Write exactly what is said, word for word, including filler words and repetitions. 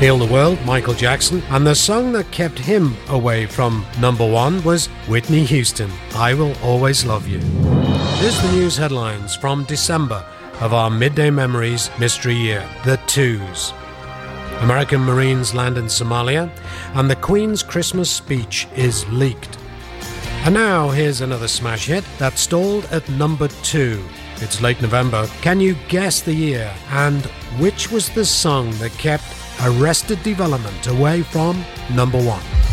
Heal the World, Michael Jackson, and the song that kept him away from number one was Whitney Houston, I Will Always Love You. Here's the news headlines from December of our Midday Memories Mystery Year, the twos. American Marines land in Somalia, and the Queen's Christmas speech is leaked. And now here's another smash hit that stalled at number two. It's late November. Can you guess the year? And which was the song that kept Arrested Development away from number one?